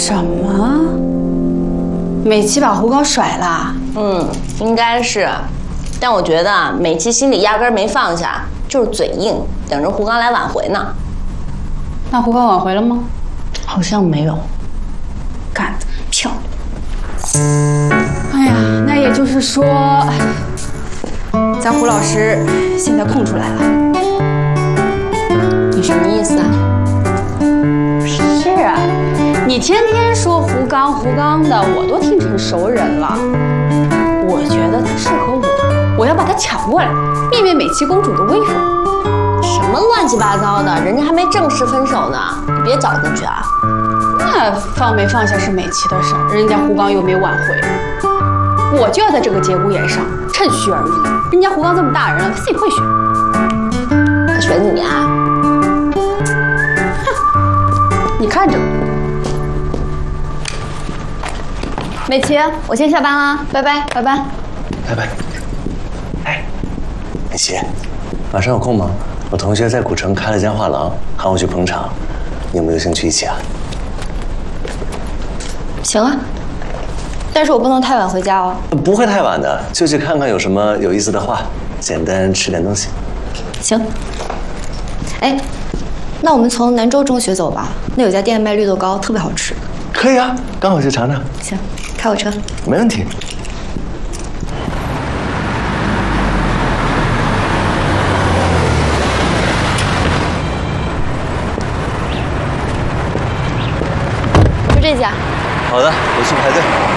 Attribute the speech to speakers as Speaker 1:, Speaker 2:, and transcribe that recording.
Speaker 1: 什么？美琪把胡刚甩了？
Speaker 2: 应该是。但我觉得美琪心里压根没放下，就是嘴硬，等着胡刚来挽回呢。
Speaker 1: 那胡刚挽回了吗？
Speaker 2: 好像没有。
Speaker 1: 干得漂亮！哎呀，那也就是说，咱胡老师现在空出来了。
Speaker 2: 你什么意思啊？
Speaker 1: 是啊，你天天说胡刚的，我都听成熟人了。我觉得他适合我，我要把他抢过来，灭灭美琪公主的威风。
Speaker 2: 什么乱七八糟的，人家还没正式分手呢，你别搅进去啊。
Speaker 1: 那放没放下是美琪的事儿，人家胡刚又没挽回，我就要在这个节骨眼上趁虚而入。人家胡刚这么大人了，他自己会选。
Speaker 2: 他选你啊？
Speaker 1: 哼，你看着。美琪，我先下班了，拜拜，拜拜，
Speaker 3: 拜拜。哎，美琪，晚上有空吗？我同学在古城开了间画廊，喊我去捧场，你有没有兴趣一起啊？
Speaker 2: 行啊，但是我不能太晚回家哦。
Speaker 3: 不会太晚的，就去看看有什么有意思的画，简单吃点东西。
Speaker 2: 行。哎，那我们从南州中学走吧，那有家店卖绿豆糕，特别好吃。
Speaker 3: 可以啊，刚好去尝尝。
Speaker 2: 行，开我车。
Speaker 3: 没问题。
Speaker 2: 就这家。
Speaker 3: 好的，我去排队。